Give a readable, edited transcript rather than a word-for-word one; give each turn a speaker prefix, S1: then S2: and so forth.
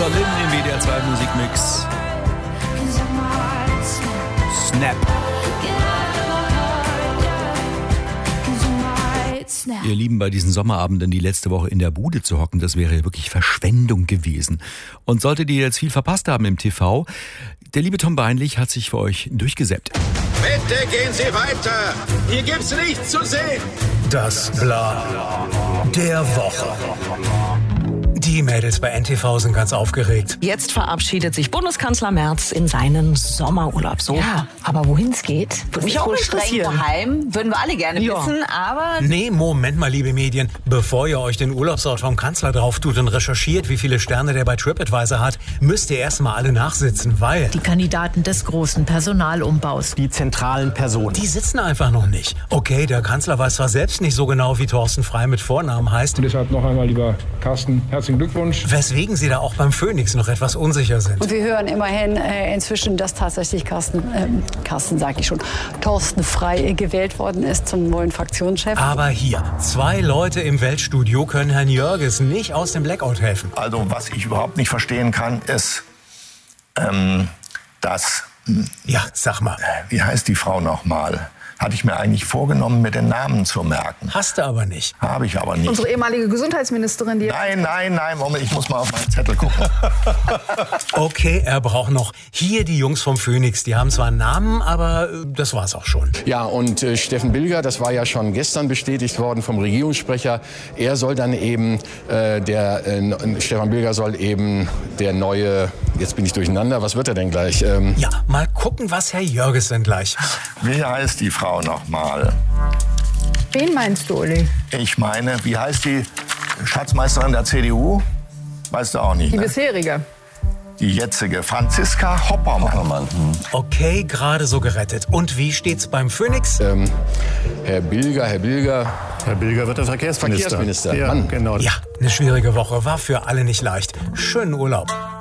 S1: Lynn im WDR 2 Musikmix. Snap. Ihr Lieben, bei diesen Sommerabenden die letzte Woche in der Bude zu hocken, das wäre wirklich Verschwendung gewesen. Und solltet ihr jetzt viel verpasst haben im TV, der liebe Tom Beinlich hat sich für euch durchgesäppt.
S2: Bitte gehen Sie weiter! Hier gibt's nichts zu sehen!
S3: Das Bla der Woche. Die Mädels bei NTV sind ganz aufgeregt.
S4: Jetzt verabschiedet sich Bundeskanzler Merz in seinen Sommerurlaub. So.
S5: Ja, aber wohin es geht,
S4: Würde mich auch interessieren.
S5: geheim. Würden wir alle gerne wissen, aber...
S3: Nee, Moment mal, liebe Medien. Bevor ihr euch den Urlaubsort vom Kanzler drauf tut und recherchiert, wie viele Sterne der bei TripAdvisor hat, müsst ihr erstmal alle nachsitzen, weil...
S6: Die Kandidaten des großen Personalumbaus.
S7: Die zentralen Personen.
S3: Die sitzen einfach noch nicht. Okay, der Kanzler weiß zwar selbst nicht so genau, wie Thorsten Frey mit Vornamen heißt.
S8: Und deshalb noch einmal, lieber Carsten, herzlichen Glückwunsch.
S3: Weswegen sie da auch beim Phoenix noch etwas unsicher sind.
S9: Und wir hören immerhin inzwischen, dass tatsächlich Thorsten Frey gewählt worden ist zum neuen Fraktionschef.
S3: Aber hier, 2 Leute im Weltstudio können Herrn Jörges nicht aus dem Blackout helfen.
S2: Also, was ich überhaupt nicht verstehen kann, ist, dass...
S3: Ja, sag mal.
S2: Wie heißt die Frau nochmal? Hatte ich mir eigentlich vorgenommen, mir den Namen zu merken.
S3: Hast du aber nicht.
S2: Habe ich aber nicht.
S10: Unsere ehemalige Gesundheitsministerin, die...
S2: Nein, Moment, ich muss mal auf meinen Zettel gucken.
S3: Okay, er braucht noch. Hier die Jungs vom Phoenix, die haben zwar einen Namen, aber das war's auch schon.
S11: Ja, und Steffen Bilger, das war ja schon gestern bestätigt worden vom Regierungssprecher, er soll dann eben, Stefan Bilger soll eben der neue, jetzt bin ich durcheinander, was wird er denn gleich?
S3: Ja, mal gucken, was Herr Jörges denn gleich...
S2: Wie heißt die Frau nochmal?
S10: Wen meinst du, Uli?
S2: Ich meine, wie heißt die Schatzmeisterin der CDU? Weißt du auch nicht,
S10: Die
S2: ne?
S10: bisherige.
S2: Die jetzige Franziska Hoppermann.
S3: Okay, gerade so gerettet. Und wie steht's beim Phoenix?
S11: Herr Bilger.
S7: Herr Bilger wird der Verkehrsminister.
S11: Verkehrsminister.
S7: Ja,
S11: Mann.
S7: genau.
S3: Ja, eine schwierige Woche, war für alle nicht leicht. Schönen Urlaub.